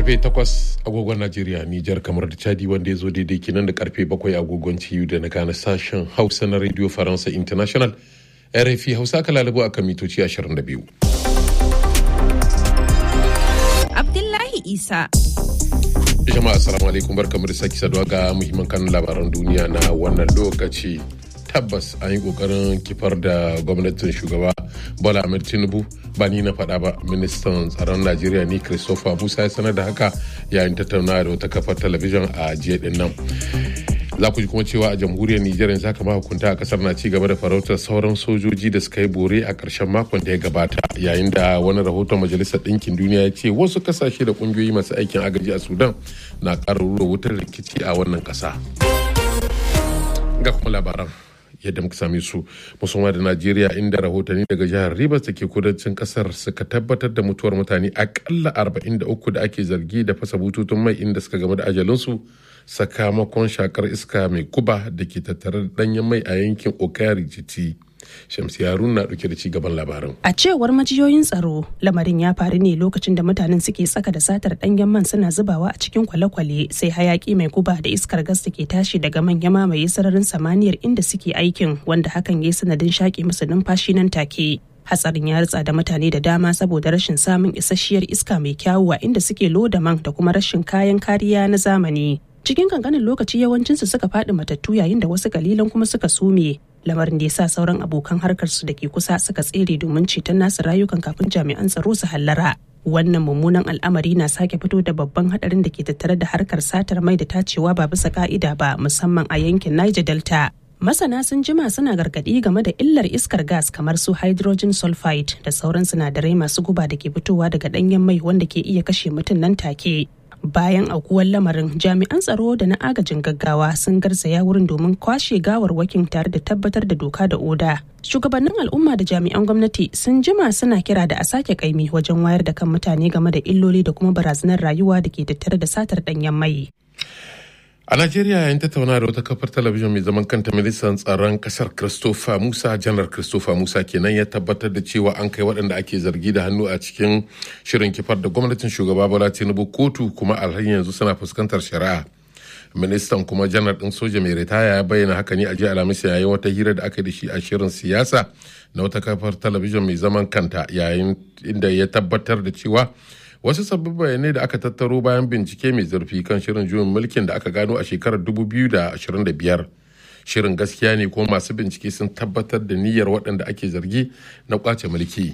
karfe 8 agogon Najeriya, Nijar, kamar da Chadi, wanda ya zo daidai kenan da karfe 7 agogon TU da na Ghana. Sashen Hausa na Radio Faransa International RFI Hausa ka lalabo akan mitoci 22. Abdullahi Isa. Jama'a assalamu alaikum, barkamu da sake saduwa ga muhimman kanun labaran duniya na wannan lokaci. Tabbas an yi kokarin kifar da gwamnatin shugaba Bola Ahmed Tinubu, ba ni na faɗa ba. Ministan tsaron Najeriya ne Christopher Musa ya sanar da haka yayin tattaunawa da wata kafar talabijin a jiya din nan. Za ku ji kuma cewa a jamhuriyar Nijar yanzu haka mahukunta a kasar na ci gaba da farautar sauran sojoji da suka yi bore a ƙarshen makon da ya gabata, yayin da wani rahoton Majalisar Ɗinkin Duniya ya ce wasu kasashe da ƙungiyoyi masu aikin agaji a Sudan na ƙara rura wutar rikici a wannan ƙasa. Ga kuma labaran yadda muka same su, musamman da Najeriya, inda rahotanni daga jihar Rivers da ke kudancin kasar suka tabbatar da mutuwar mutane akalla 43 da ake zargi da fasa bututun mai inda suka game da ajalinsu sakamakon shakar iska mai guba da ke tattare da danyen mai a yankin Okari Jiti. Shamsi Harun na dauke da ci gaban labarin. A cewar majiyoyin tsaro, lamarin ya faru ne lokacin da mutanen suke tsaka da satar danyen man suna zubawa a cikin kwale-kwale, sai hayaki mai guba da iskar gas da ke tashi daga man ya mamaye sararin samaniyar inda suke aikin, wanda hakan ya sanadin shaƙe musu numfashi nan take. Hatsarin ya ritsa da mutane da dama saboda rashin samun isasshiyar iska mai kyawu a inda suke loda man da kuma rashin kayan kariya na zamani. Cikin kankanin lokaci yawancinsu suka faɗi matattu, yayin da wasu kalilan kuma suka sume, lamarin da ya sa sauran abokan harkarsu da ke kusa suka tsere domin ceton nasu rayukan kafin jami'an tsaro su hallara. Wannan mummunan al'amari na sake fito da babban hadarin da ke tattare da harkar satar mai da tacewa ba bisa ka'ida ba, musamman a yankin Niger Delta. Masana sun jima suna gargaɗi game da illar iskar gas kamar su hydrogen sulfide da sauran sinadarai masu guba da ke fitowa daga ɗanyen mai wanda ke iya kashe mutum nan take. Bayan aukuwar lamarin, jami'an tsaro da na agajin gaggawa sun garzaya wurin domin kwashe gawarwakin tare da tabbatar da doka da oda. Shugabannin al'umma da jami'an gwamnati sun jima suna kira da a sake kaimi wajen wayar da kan mutane game da illoli da kuma barazanar rayuwa da ke tattare da satar ɗanyen mai. A Najeriya, yayin tattauna da wata kafar talabijin mai zaman kanta, ministan tsaron kasar Christopher Musa, janar Christopher Musa kenan, ya tabbatar da cewa an kai waɗanda ake zargi da hannu a cikin shirin kifar da gwamnatin shugaba Bola Tinubu kotu, kuma a yanzu suna fuskantar shari'a. Ministan kuma janar ɗin soja mai ritaya ya bayyana haka ne a jiya Alhamis yayin wata hira da aka yi da shi a shirin siyasa na wata kafar talabijin mai zaman kanta, yayin inda ya tabbatar da cewa wasu sabbin bayanai da aka tattaro bayan bincike mai zurfi kan shirin juyin mulkin da aka gano a shekarar 2025 shirin gaskiya ne, kuma masu bincike sun tabbatar da niyyar waɗanda ake zargi na kwace mulki.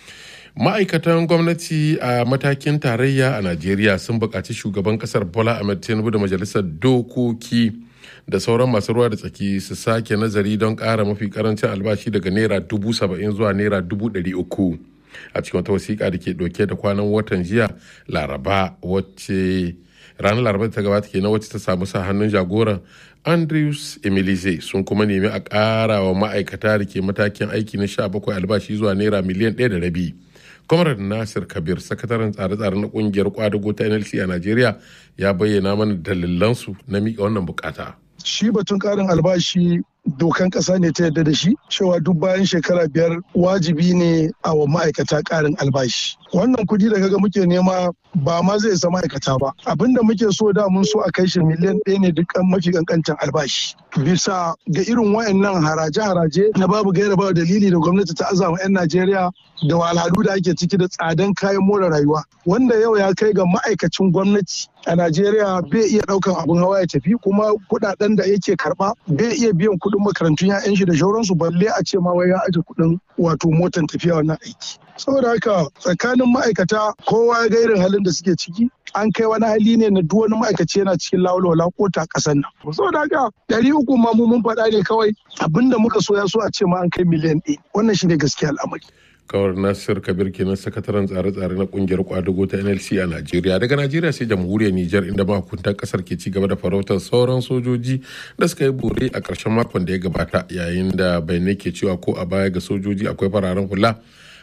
Ma'aikatan gwamnati a matakin tarayya a Najeriya sun buƙaci shugaban ƙasar Bola Ahmed Tinubu da majalisar dokoki da sauran masu ruwa da tsaki su sake nazari don ƙara mafi ƙarancin albashi daga naira 70,000 zuwa naira 300,000. A cikin wata wasiƙa da ke ɗauke da kwanan watan jiya Laraba, wacce ranar Laraba ta gabata kenan, wacce ta samu sa hannun jagoran Andrews Emilize, sun kuma nemi a ƙara wa ma'aikata da ke matakin aiki na 17 albashi zuwa naira miliyan 1.5. Comrade Nasir Kabir, sakataren tsare-tsare na ƙungiyar kwadago ta NLC a Najeriya, ya bayyana mana dalilansu na miƙa wannan bukata. Shi batun ƙarin albashi dokan ƙasa ne ta yarda da shi, cewa duk bayan shekara 5 wajibi ne a wa ma'aikata ƙarin albashi. Wannan kuɗi da kaga muke nema ba ma zai isa ma'aikata ba. Abinda muke so da mun so a kai shi miliyan 1 ne duk mafi kankancin albashi. Bisa ga irin wayannan haraje-haraje na babu gaira babu dalili da gwamnati ta azama 'yan Najeriya da wahalhalu da ake ciki da tsadan kayan more rayuwa, wanda yau ya kai ga ma'aikacin gwamnati a Najeriya bai iya daukan abin hawa ya tafi, kuma kudaden da yake karba bai iya biyan kudin makarantun 'ya'yan shi da shauransu, balle a ce ma wai ya aje kudin wato motan tafiya wannan aiki. Saboda haka tsakanin ma'aikata kowa ya ga irin halin da suke ciki, an kai wani hali ne na duk wani ma'aikaci yana cikin lawalwala ko ta kasan nan. Saboda haka 300 ma mun faɗa ne kawai, abinda muka so ya so a ce ma an kai miliyan 1. Wannan shine gaskiya al'amari. Kawar Nasir Kabir kenan, sakataren tsare-tsare na kungiyar kwadago ta NLC a Najeriya. Daga Najeriya sai jamhuriyar Nijar, inda mahukuntan kasar ke ci gaba da farautar sauran sojoji da suka yi bore a ƙarshen makon da ya gabata, yayin da bayanai ke cewa ko a baya ga sojoji akwai fararen hula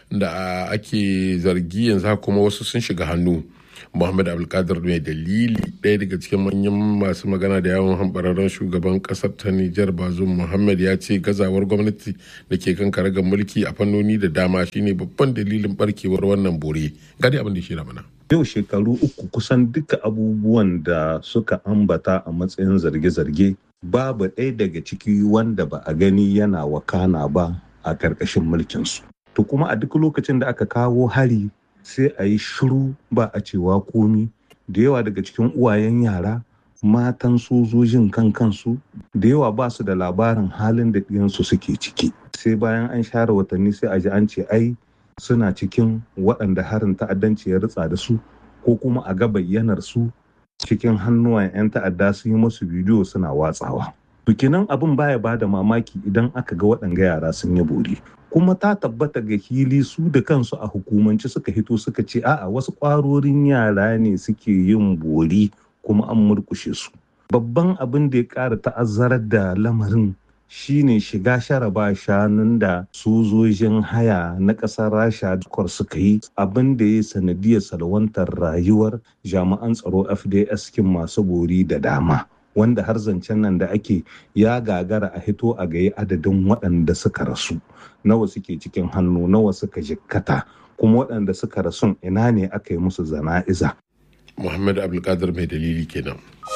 da ake zargi yanzu kuma wasu sun shiga hannu. Muhammad Abdulkadir mai dalili, ɗaya daga cikin manyan masu magana da yawon hambararren shugaban ƙasar ta Nijar Bazoum Muhammad, ya ce gazawar gwamnati da ke kan karagar mulki a fannoni da dama shine babban dalilin barkewar wannan bore. Gadi abin da shi mana. Yau shekaru 3 kusan duka abubuwan da suka ambata a matsayin zarge-zarge babu ɗaya daga ciki wanda ba a gani yana wakana ba a ƙarƙashin mulkinsu. To kuma a duk lokacin da aka kawo hari sai a yi shiru ba a cewa komi. Da yawa daga cikin uwayen yara, matan sojojin kansu da yawa ba su da labarin halin da ɗiyansu suke ciki. Sai bayan an share watanni sai a ji an ce ai suna cikin waɗanda harin ta'addanci ya ritsa da su, ko kuma a ga bayyanar su cikin hannuwan 'yan ta'adda sun yi musu bidiyo suna watsawa. Kenan abin baya ba da mamaki idan aka ga waɗanga yara sun yi bori. Kuma ta tabbata ga hili su da kansu a hukumance suka hito suka ce a'a wasu ƙwarorin yara ne suke yin bori kuma an murkushe su. Babban abin da ya ƙara ta'azzarar da lamarin shine shiga sharaba shanun da sojojin haya na ƙasar Rasha suka yi, abin da ya sanadiyar salwantar rayuwar jami'an tsaro FDS kin masu bori da dama, wanda har zancen nan da ake ya gagara a hito a gayi adadin waɗanda suka rasu, nawa suke cikin hannu, nawa suka jikkata, kuma waɗanda suka rasun ina ne aka yi musu zana'iza. Muhammad Abdulkadir mai dalili kenan.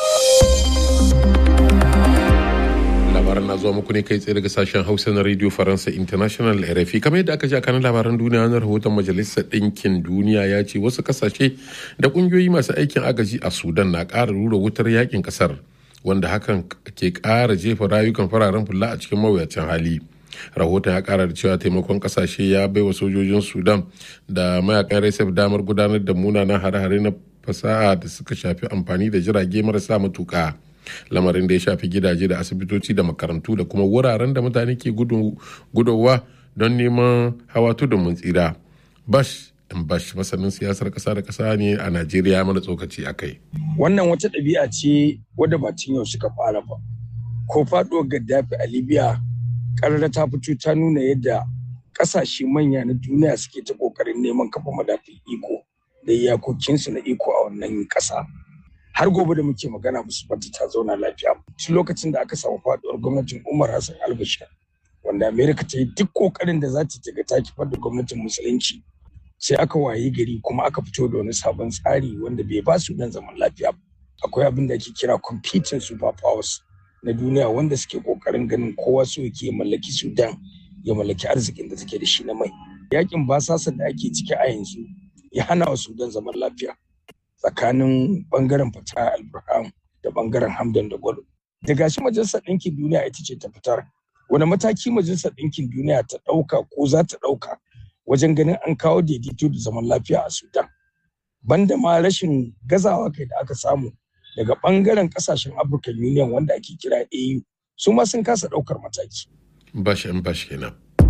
Labaran na zuwa muku ne kai tsaye daga sashen Hausa na Radio Faransa International RFI. Kamar yadda aka ji a kanan labaran duniya na rahoton Majalisar Ɗinkin Duniya ya ce wasu kasashe da ƙungiyoyi masu aikin agaji a Sudan na ƙara rura wutar yakin ƙasar, wanda hakan ke ƙara jefa rayukan fararen fulla a cikin mawuyacin hali. Rahoton ya ƙara da cewa taimakon ƙasashe ya baiwa sojojin Sudan da mayakan RSF damar gudanar da munanan hare-hare na fasaha da suka shafi amfani da jirage marasa matuƙa. Lamarin da ya shafi gidaje da asibitoci da makarantu da kuma wuraren da mutane ke gudowa don neman hawa tudun mun tsira. Bash masanin siyasar ƙasa da ƙasa ne a Najeriya, mana tsokaci a kai. Wannan wata ɗabi'a ce wadda ba tun yau suka fara ba. Ko faɗuwar Gaddafi a Libya ƙarara ta fito ta nuna yadda ƙasashe manya na duniya suke ta ƙoƙarin neman kafa madafin iko da iyakokinsu na iko a wannan ƙasa. Har gobe da muke magana musu bata ta zauna lafiya. Tun lokacin da aka samu faduwar gwamnatin Umar Hassan al-Bashir, wanda Amerika ta yi duk kokarin da za ta ga ta kifar da gwamnatin musulunci, sai aka waye gari kuma aka fito da wani sabon tsari wanda bai ba su dan zaman lafiya. Akwai abin da ake kira competing superpowers na duniya wanda suke kokarin ganin kowa so yake mallaki Sudan, ya mallaki arzikin da take da shi na mai. Yakin basasa da ake ciki a yanzu ya hana wa Sudan zaman lafiya tsakanin bangaren Fatah al-Burhan da bangaren Hamdan da Gwado. Da gashi Majalisar Ɗinkin Duniya ita ce ta fitar, wani mataki Majalisar Ɗinkin Duniya ta ɗauka ko za ta ɗauka wajen ganin an kawo daidaito da zaman lafiya a Sudan. Banda ma rashin gazawa kai da aka samu daga bangaren kasashen African Union wanda ake kira AU, su ma sun kasa ɗaukar mataki. Bashi kenan.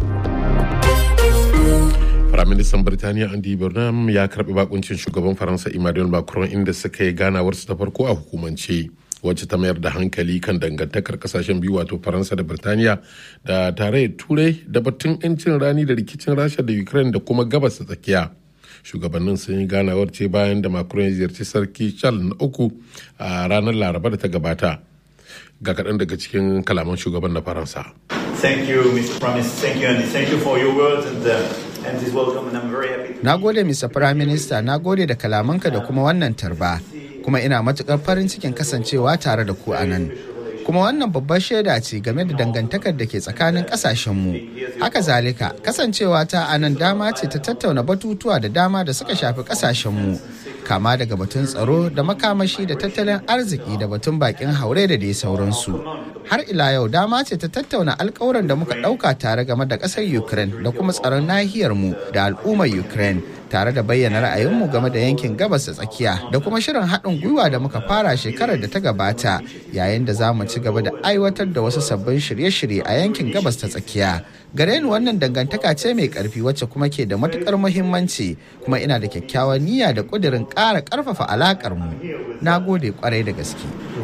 Firaministan Birtaniya Andy Burnham ya karbi bakuncin shugaban Faransa Emmanuel Macron inda suka yi ganawarsu ta farko a hukumance, wacce ta mayar da hankali kan dangantakar kasashen biyu wato Faransa da Birtaniya da tarayyar Turai da batun 'yancin rani da rikicin Rasha da Ukraine da kuma gabas ta tsakiya. Shugabannin sun yi ganawar ce bayan da Macron ya ziyarci Sarki Charles na 3 a ranar Laraba da ta gabata. Ga kaɗan daga cikin kalaman shugaban na Faransa. Thank you, Mr. Prime Minister. Thank you, Andy. Thank you for your words and this welcome, and I'm very happy. Na gode, Mr. Prime Minister. Na gode da kalamanka da kuma wannan tarba. Kuma ina matuƙar farin cikin kasancewa tare da ku a nan. Kuma wannan babbar shaida ce game da dangantakar da ke tsakanin ƙasashenmu. Haka zalika, kasancewa ta a nan dama ce ta tattauna batutuwa da dama da suka shafi ƙasashenmu. Kama daga batun tsaro da makamashi da tattalin arziki da batun bakin haure da dai sauransu. Har ila yau dama ce ta tattauna alkawuran da muka ɗauka tare game da ƙasar Ukraine da kuma tsaron nahiyarmu da al'ummar Ukraine, tare da bayyana ra'ayinmu game da yankin gabas da tsakiya da kuma shirin haɗin gwiwa da muka fara shekarar da ta gabata, yayin da za mu ci gaba da aiwatar da wasu sabbin shirye-shirye a yankin gabas ta tsakiya. Gare ni wannan dangantaka ce mai ƙarfi wacce kuma ke da matuƙar muhimmanci, kuma ina da kyakkyawan niyya da ƙudurin ƙara ƙarfafa alaƙar mu. Na gode ƙwarai da gaske.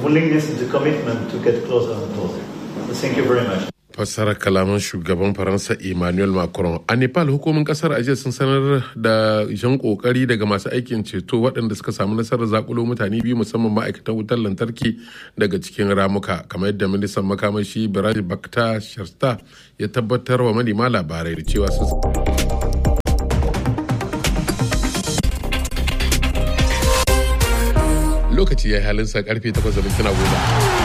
Fassarar kalaman shugaban Faransa Emmanuel Macron. A Nepal, hukumin kasar ajiya sun sanar da jan kokari daga masu aikin ceto waɗanda suka samu nasarar zakulo mutane biyu, musamman ma'aikatan wutar lantarki daga cikin ramuka, kamar yadda ministan makamashi Biraj Bakta Sharsta ya tabbatar wa manema labarai da cewa lokaci ya yi halinsa karfe 8:10.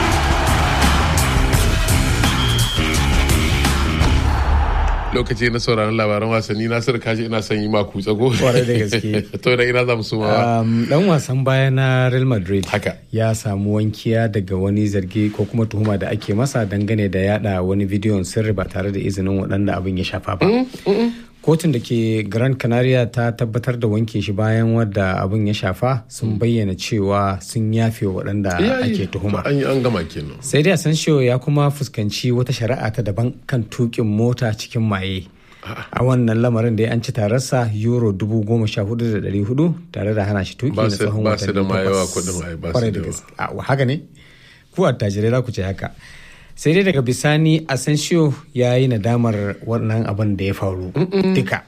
Lokaci na sauraron labaran wasanni. Nasiru kaji ina son yi maku tsago. Kwarai da gaske. To da ina za mu suma. Dan wasan baya na Real Madrid haka ya samu wankiya daga wani zargi ko kuma tuhuma da ake masa dangane da yada wani bidiyon sirri ba tare da izinin waɗanda abin ya shafa ba. Kotun da ke Gran Canaria ta tabbatar da wanke shi bayan wadda abin ya shafa sun bayyana cewa sun yafe waɗanda ake tuhuma. An gama kenan. Sai dai Asensio ya kuma fuskanci wata shari'a ta daban kan tukin mota cikin maye. A wannan lamarin da an ci tararsa euro 14,400 tare da hana shi tuki na tsawon watanni 8. Ba su da mayewa kudin ba su da yawa. Haka ne? Ku attajirai za ku ce haka. Sai dai daga bisani Asensio ya yi nadamar wannan abin da ya faru duka.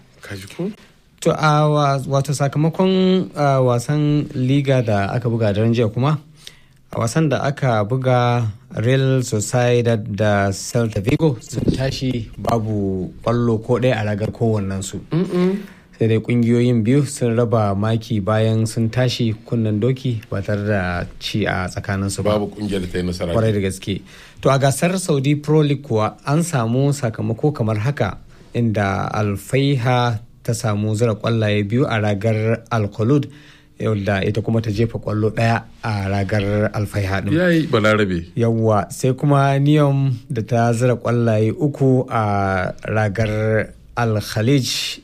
To a wato sakamakon wasan liga da aka buga daren jiya kuma a wasan da aka buga Real Sociedad da Celta Vigo sun tashi babu kwallo ko ɗaya a ragar kowannensu. Sai dai kungiyoyin biyu sun raba maki bayan sun tashi kunnen doki ba tare da ci a tsakaninsu ba. Babu kungiyar da ta yi nasara. Kwarai da gaske. To a gasar Saudi Pro League kuwa an samu sakamako kamar haka inda Alfaiha ta samu zira kwallaye biyu a ragar Al-Khulud da ita kuma ta jefa kwallo daya a ragar Alfaiha din. Yayi balarabe. Yawwa sai kuma Niyom da ta zira kwallaye uku a ragar Al-Khalij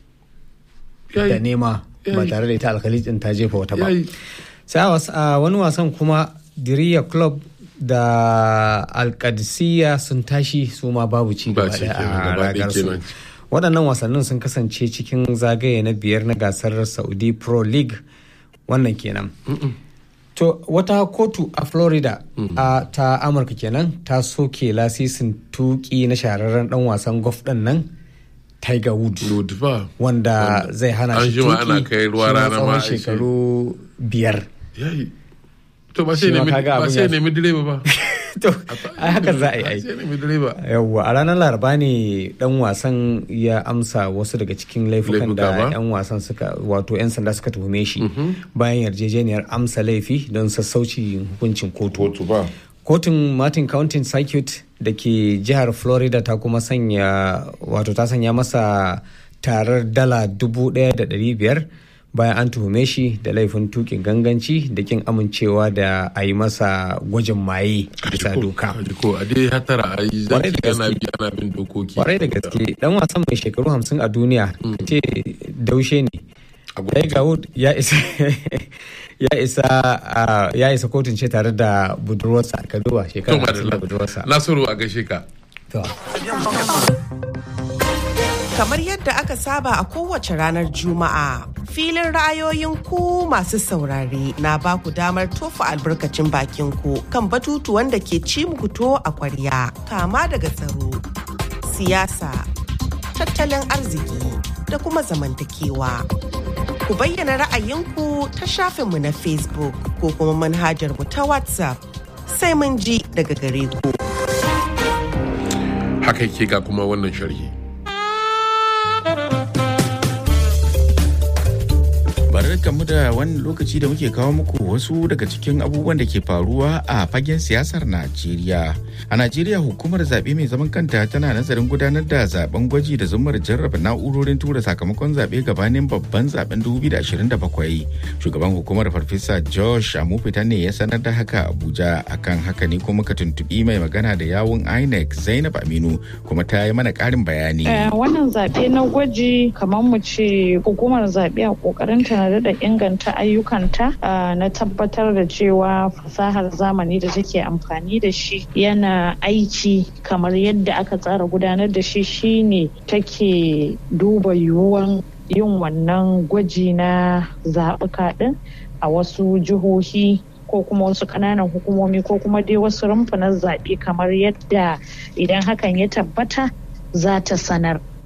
da nema ba tare da ita Al-Khalij din ta jefa wata ba. Sai a wani wasan kuma Diriyya Club da Al-Qadisiyya sun tashi su ma babu ci gaba a ragar su. Waɗannan wasannin sun kasance cikin zagaye na 5 na gasar Saudi Pro League wannan kenan. To wata kotu a Florida ta Amurka kenan ta soke lasisin tuki na shahararren dan wasan golf din nan Tiger Woods wanda zai hana shi tuki tsawon shekaru 5. To ba sai nemi direba ba. To ai haka za a yi. Yawwa a ranar Laraba ne dan wasan ya amsa wasu daga cikin laifukan da yan wasan suka wato yan sanda suka tuhume shi bayan yarjejeniyar amsa laifi don sassauci hukuncin kotu. Kotun Martin County Circuit da ke jihar Florida ta kuma sanya masa tarar dala 1,500 bayan an tuhume shi da laifin tukin ganganci da kin amincewa da a yi masa gwajin maye bisa doka. Kwarai da gaske dan wasan mai shekaru 50 a duniya ce daushe ne. Tiger Woods ya isa kotun ce tare da budurwarsa ka duba shekaru 50 da budurwarsa. Nasiru a gaishe ka. Kamar yadda aka saba a kowace ranar Juma'a, filin ra'ayoyin ku masu saurare na ba ku damar tofa albarkacin bakin ku kan batutuwan da ke ci muku to a kwarya, kama daga tsaro, siyasa, tattalin arziki da kuma zamantakewa. Ku bayyana ra'ayinku ta shafinmu na Facebook ko kuma manhajar mu ta WhatsApp. Sai mun ji daga gare ku. Haka yake ga kuma wannan sharhi. Barkanmu da wannan lokaci da muke kawo muku wasu daga cikin abubuwan da ke faruwa a fagen siyasar Najeriya. A Najeriya hukumar zaɓe mai zaman kanta tana nazarin gudanar da zaben gwaji da zumar jarraba na'urorin tura sakamakon zaɓe gabanin babban zaben 2027. Shugaban hukumar Farfesa Josh Amufita ne ya sanar da haka Abuja. Akan haka ne kuma ka tuntuɓi mai magana da yawun INEC Zainab Aminu kuma ta yi mana ƙarin bayani. Wannan zaɓe na gwaji kamar mu ce hukumar zaɓe a ƙoƙarinta da inganta ayyukanta na tabbatar da cewa fasahar zamani da take amfani da shi yana aiki kamar yadda aka tsara gudanar da shi shine take duba yiwuwan yin wannan gwaji na zaɓuka ɗin a wasu jihohi ko kuma wasu ƙananan hukumomi ko kuma dai wasu rumfunan zaɓe kamar yadda idan hakan ya tabbata za ta sanar.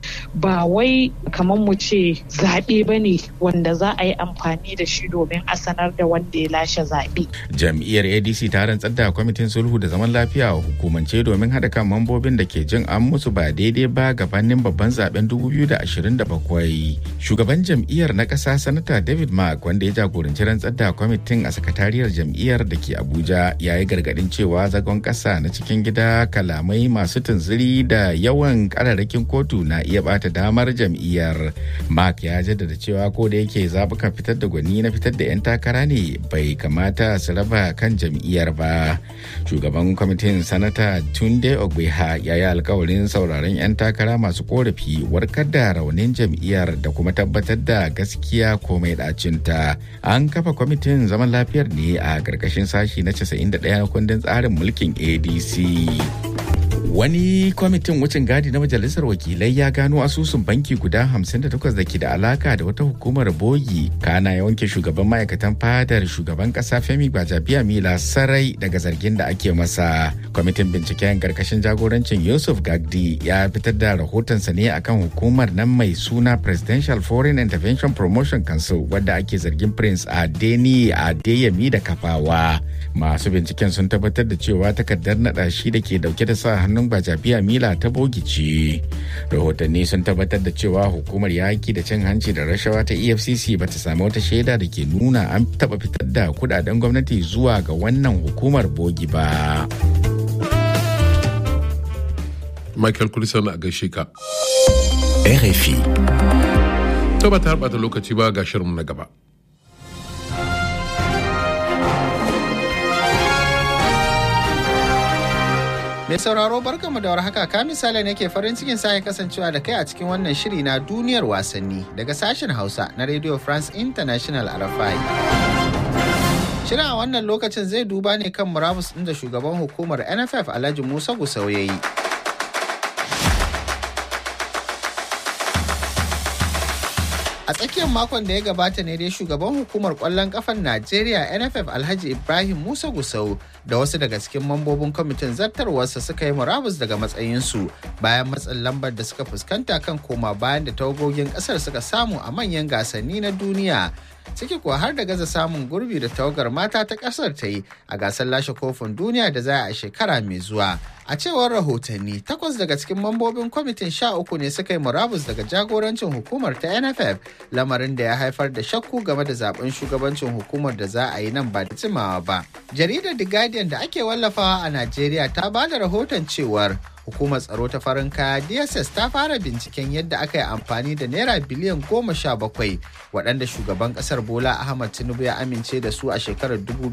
ba wai kamar mu ce zaɓe ba ne wanda za a yi amfani da shi domin a sanar da wanda ya lashe zaɓe. Jam'iyyar ADC ta rantsar da kwamitin sulhu da zaman lafiya a hukumance domin haɗa kan mambobin da ke jin an musu ba daidai ba gabanin babban zaben 2027. Shugaban jam'iyyar na ƙasa Sanata David Mark wanda ya jagoranci rantsar da kwamitin a sakatariyar jam'iyyar da ke Abuja ya yi gargaɗin cewa zagon ƙasa na cikin gida, kalamai masu tunziri da yawan kararrakin kotu na iya bata damar jam'iyyar. Mark ya jaddada cewa ko da yake zabukan fitar da gwani na fitar da 'yan takara ne bai kamata su raba kan jam'iyyar ba. Shugaban kwamitin Sanata Tunde Ogbeha ya yi alkawarin sauraron 'yan takara masu korafi, warkar da raunin jam'iyyar da kuma tabbatar da gaskiya komai ɗacinta. An kafa kwamitin zaman lafiyar ne a ƙarƙashin sashi na 91 na kundin tsarin mulkin ADC. Wani kwamitin wucin gadi na Majalisar Wakilai ya gano asusun banki guda 58 da ke da alaka da wata hukumar bogi. Kana ya wanke shugaban ma'aikatan fadar shugaban kasa Femi Gbajabiamila sarai daga zargin da ake masa. Kwamitin binciken karkashin jagorancin Yusuf Gagdi ya fitar da rahotonsa ne akan hukumar nan mai suna Presidential Foreign Intervention Promotion Council wadda ake zargin Prince Adeni Adeyemi da kafawa. Masu binciken sun tabbatar da cewa takardar naɗa shi da ke dauke da sa hannun Gbajabiamila ta bogice. Rahotanni sun tabbatar da cewa hukumar yaki da cin hanci da rashawa ta EFCC bata samu wata shaida da ke nuna an taɓa fitar da kudaden gwamnati zuwa ga wannan hukumar bogi ba. Michael Kulisan a gaishe ka. RFI. To ba ta harba da lokaci ba ga shirinmu na gaba. Mai sauraro barkanmu da warhaka, ka misali ne ke farin cikin sake kasancewa da kai a cikin wannan shiri na duniyar wasanni daga sashen Hausa na Radio France International RFI. Shirin a wannan lokacin zai duba ne kan murabus ɗin da shugaban hukumar NFF Alhaji Musa Gusau ya yi. A tsakiyar makon da ya gabata ne dai shugaban hukumar kwallon kafan Najeriya NFF Alhaji Ibrahim Musa Gusau da wasu daga cikin mambobin kwamitin zartarwarsa suka yi murabus daga matsayinsu bayan matsin lambar da suka fuskanta kan koma bayan da tawagogin kasar suka samu a manyan gasanni na duniya. Ciki kuwa har da gaza samun gurbi da tawagar mata ta kasar ta yi a gasar lashe kofin duniya da za a shekara mai zuwa. A cewar rahotanni, 8 daga cikin mambobin kwamitin 13 ne suka yi murabus daga jagorancin hukumar ta NFF, lamarin da ya haifar da shakku game da zaben shugabancin hukumar da za a yi nan ba da jimawa ba. Jaridar The Guardian da ake wallafawa a Najeriya ta ba da rahoton cewar hukumar tsaro ta farin kaya DSS ta fara binciken yadda aka yi amfani da naira biliyan 17 waɗanda shugaban ƙasar Bola Ahmad Tinubu ya amince da su a shekarar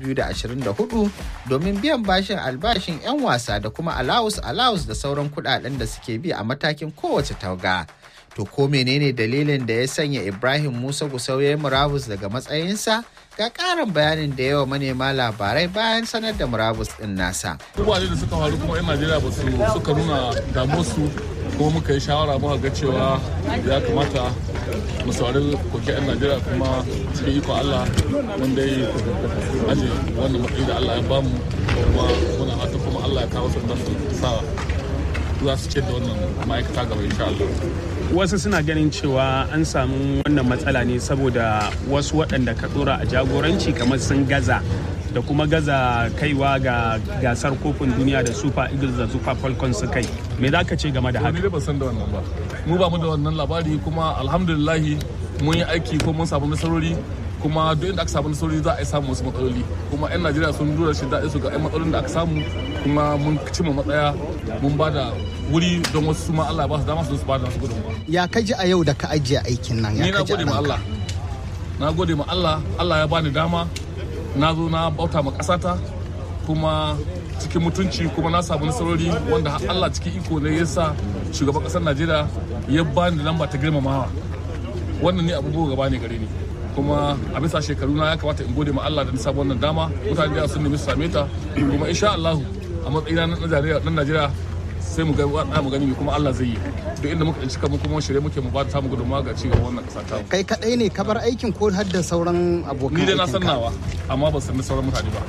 2024 domin biyan bashin albashin 'yan wasa da kuma alawus da sauran kuɗaɗen da suke bi a matakin kowace tauga. To ko menene dalilin da ya sanya Ibrahim Musa Gusau ya yi murabus daga matsayinsa? Ga ƙarin bayanin da yawa manema labarai bayan sanar da murabus ɗin nasa. Abubuwa da suka faru kuma 'yan Najeriya ba su suka nuna damuwarsu kuma muka yi shawara muka ga cewa ya kamata mu saurari koke 'yan Najeriya kuma cikin iko Allah mun dai aje wannan matsayi da Allah ya bamu kuma muna fata kuma Allah ya kawo su da su sa za su ce da wannan ma'aikata gaba insha Allah. Wasu suna ganin cewa an samu wannan matsala ne saboda wasu waɗanda ka tsora a jagoranci kamar sun gaza da kuma gaza kaiwa ga gasar kofin duniya da Super Eagles da Super Falcons su kai. Me za ka ce game da haka? Ni ba san da wannan ba. Mu ba mu da wannan labari kuma alhamdulillahi mun yi aiki ko mun samu nasarori kuma duk inda aka samu nasarori za a yi samu wasu matsaloli kuma 'yan Najeriya sun lura shi daɗi su ga 'yan matsalolin da aka samu kuma mun cimma matsaya mun ba da wuri don wasu ma Allah ba su dama su ba da su gudunmuwa. Ya kaji a yau da ka ajiye aikin nan? Ni na gode ma Allah. Na gode ma Allah. Allah ya bani dama. Na zo na bauta ma ƙasata kuma cikin mutunci kuma na samu nasarori wanda Allah cikin iko ne ya sa shugaban ƙasar Najeriya ya bani lamba ta girmamawa. Wannan ne abubuwa gaba ne gare ni. Kuma a bisa shekaru na ya kamata in gode ma Allah da na samu wannan dama. Mutane da sun nemi su same ta kuma insha Allah a matsayina na Najeriya sai mu gani kuma Allah zai yi duk inda muka cika mu kuma shirye muke mu ba ta mu gudunmawa ga ci gaban wannan kasa ta. Kai kadai ne ka bar aikin ko har da sauran abokan aikin? Ni dai na san nawa amma ba san sauran mutane ba.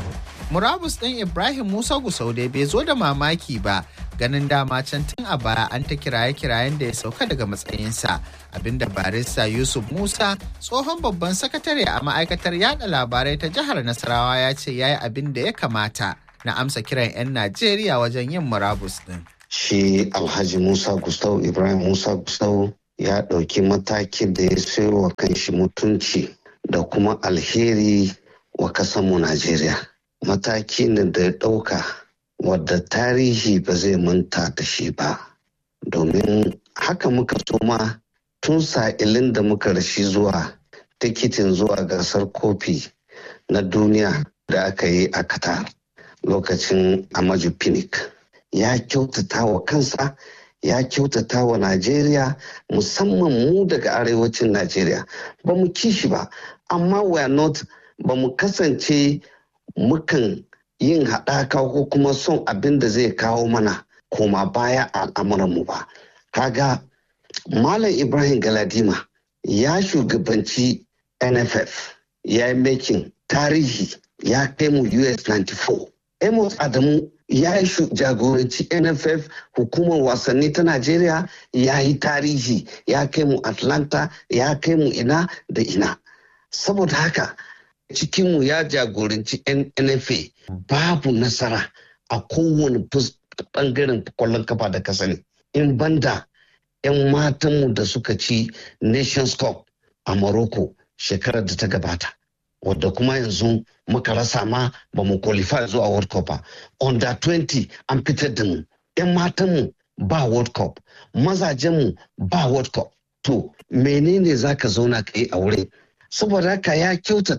Murabus ɗin Ibrahim Musa Gusau dai bai zo da mamaki ba, ganin dama can tun a baya an ta kiraye-kirayen da ya sauka daga matsayinsa, abinda barista Yusuf Musa, tsohon babban sakatare a ma'aikatar yada labarai ta jihar Nasarawa, ya ce ya yi abin da ya kamata na amsa kiran 'yan Najeriya wajen yin murabus ɗin. Shi Alhaji Musa Gusau, Ibrahim Musa Gusau, ya ɗauki matakin da ya sayo wa kanshi mutunci da kuma alheri wa kasanmu Najeriya. Mataki ne da ya ɗauka wadda tarihi ba zai manta da shi ba. Domin haka muka soma tun sa'ilin da muka rashi zuwa tikitin zuwa gasar kofi na duniya da aka yi a Qatar lokacin Amaju Pinnick. Ya kyautata wa kansa, ya kyautata wa Najeriya, musamman mu daga arewacin Najeriya. Ba mu kishi ba, amma we are not, ba mu kasance mukan yin haɗaka ko kuma son abin da zai kawo mana koma baya a al'amuranmu ba. Kaga Malam Ibrahim Galadima ya shugabanci NFF, ya yi making tarihi, ya kai mu US 94. Amos Adamu ya yi jagoranci NFF, hukumar wasanni ta Najeriya, ya yi tarihi, ya kai mu Atlanta, ya kai mu ina da ina. Saboda haka cikinmu ya jagoranci NFA, babu nasara a kowane bangaren kwallon kafa da ka sani. In banda 'yan matanmu da suka ci Nations Cup a Morocco shekarar da ta gabata, wadda kuma yanzu muka rasa ma ba mu qualify zuwa World Cup ba. Under 20 an fitar da mu. 'Yan matanmu ba World Cup, mazajenmu ba World Cup. To menene za ka zauna ka yi a wurin? Saboda haka ya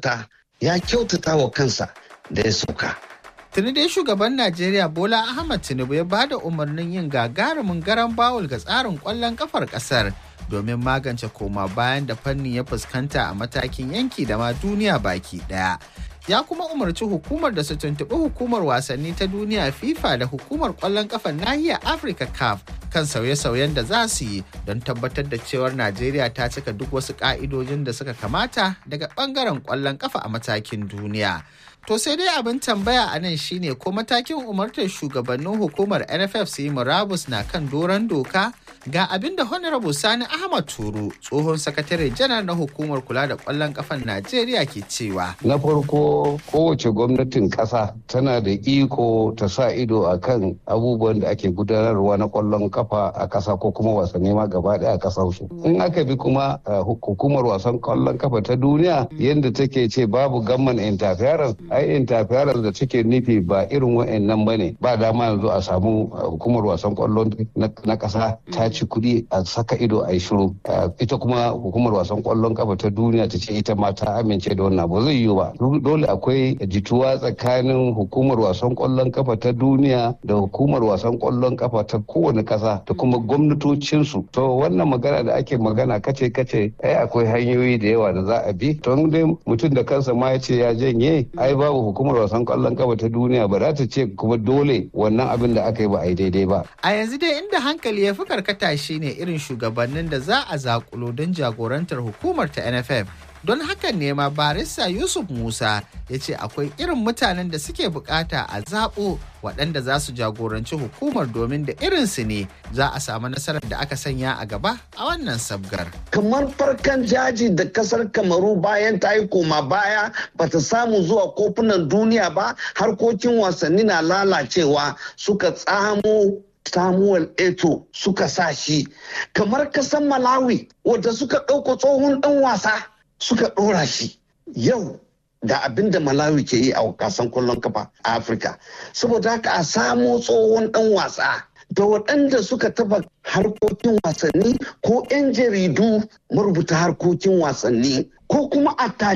kyautata wa kansa da ya sauka. Tuni dai shugaban Najeriya Bola Ahmed Tinubu ya bada umarnin yin gagarumin garan bawul ga tsarin kwallon kafar kasar domin magance koma bayan da fannin ya fuskanta a matakin yanki da ma duniya baki daya. Ya kuma umarci hukumar da su tuntuɓi hukumar wasanni ta duniya FIFA da hukumar kwallon kafar nahiyar Afirka CAF kan sauye-sauyen da za su yi don tabbatar da cewar Najeriya ta cika duk wasu ƙa'idojin da suka kamata daga ɓangaren kwallon kafa a matakin duniya. To sai dai abin tambaya a nan shine ko matakin umartar shugabannin hukumar NFF su yi murabus na kan doron doka? Ga abin da Honorable Sani Ahmad Turu, tsohon sakatare janar na hukumar kula da kwallon kafan Najeriya ke cewa. Na farko kowace gwamnatin ƙasa tana da iko ta sa ido a kan abubuwan da ake gudanarwa na kwallon kafa a ƙasa ko kuma wasanni ma gaba ɗaya a ƙasar su. In aka bi kuma hukumar wasan kwallon kafa ta duniya yadda take ce babu gamman interference, ai interference da take nufi ba irin wa'annan bane. Ba dama yanzu a samu hukumar wasan kwallon na ƙasa ta ci kuɗi a saka ido a yi shiru. Ita kuma hukumar wasan kwallon kafa ta duniya ta ce ita ma ta amince da wannan, ba zai yiwu ba. Dole akwai jituwa tsakanin hukumar wasan kwallon kafa ta duniya da hukumar wasan kwallon kafa ta kowane ƙasa da kuma gwamnatocinsu. To wannan magana da ake magana kace ai akwai hanyoyi da yawa da za a bi. To dai mutum da kansa ma ya ce ya janye, ai babu hukumar wasan kwallon kafa ta duniya ba za ta ce kuma dole wannan abin da aka yi ba a yi daidai ba. A yanzu dai inda hankali ya fi karkata shi ne irin shugabannin da za a zakulo don jagorantar hukumar ta NFF. Don hakan ne ma barista Yusuf Musa ya ce akwai irin mutanen da suke bukata a zaɓo waɗanda za su jagoranci hukumar domin da irinsu ne za a samu nasarar da aka sanya a gaba a wannan sabgar. Kamar farkan jaji da kasar Kamaru bayan ta yi koma baya bata samu zuwa kofunan duniya ba, harkokin wasanni na lalacewa, suka tsamo Samuel Eto suka sa shi. Kamar kasan Malawi wadda suka ɗauko tsohon ɗan wasa suka ɗora shi. Yau da abin da Malawi ke yi a kasan kwallon kafa a Afirka. Saboda haka a samo tsohon ɗan wasa da waɗanda suka taba harkokin wasanni ko 'yan jaridu marubuta harkokin wasanni ko kuma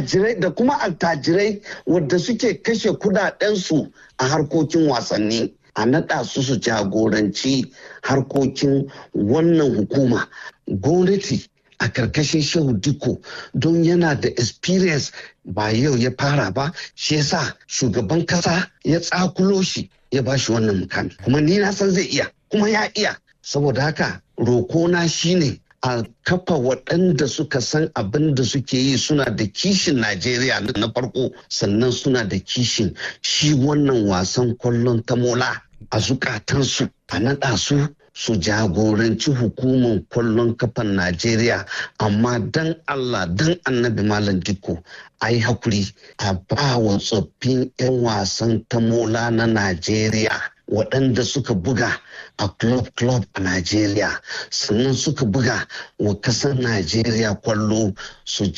attajirai wadda suke kashe kudadensu a harkokin wasanni. A naɗa su jagoranci harkokin wannan hukuma. Gwamnati a karkashin Shehu Dikko don yana da experience ba yau ya fara ba, shi yasa shugaban kasa ya tsakulo shi ya ba shi wannan mukami. Kuma ni na san zai iya, kuma ya iya. Saboda haka rokona shine a kafa waɗanda suka san abin da suke yi, suna da kishin Najeriya na farko, sannan suna da kishin shi wannan wasan kwallon tamola a zukatansu, a naɗa su jagoranci hukumar kwallon kafan Najeriya. Amma dan Allah dan annabi Malam Dikko a yi hakuri a ba wa tsoffin 'yan wasan tamola na Najeriya waɗanda suka buga a club a Najeriya, sannan suka buga wa ƙasar Najeriya kwallo, su